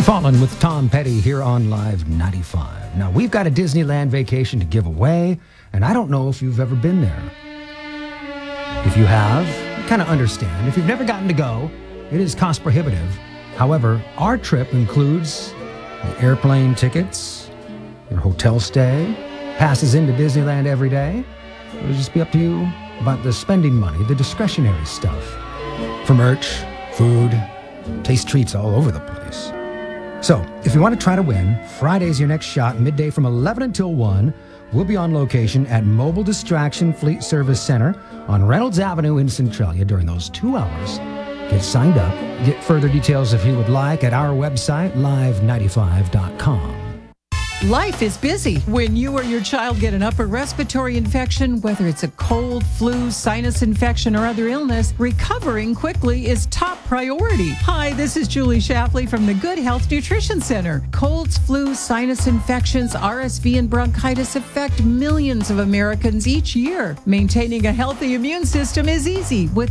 Fallen with Tom Petty here on Live 95. Now, we've got a Disneyland vacation to give away, and I don't know if you've ever been there. If you have, you kind of understand. If you've never gotten to go, it is cost prohibitive. However, our trip includes the airplane tickets, your hotel stay, passes into Disneyland every day. It'll just be up to you about the spending money, the discretionary stuff. For merch, food, taste treats all over the place. So, if you want to try to win, Friday's your next shot, midday from 11 until 1. We'll be on location at Mobile Distraction Fleet Service Center on Reynolds Avenue in Centralia during those 2 hours. Get signed up. Get further details if you would like at our website, live95.com. Life is busy. When you or your child get an upper respiratory infection, whether it's a cold, flu, sinus infection, or other illness, recovering quickly is top priority. Hi, this is Julie Shafley from the Good Health Nutrition Center. Colds, flu, sinus infections, RSV, and bronchitis affect millions of Americans each year. Maintaining a healthy immune system is easy with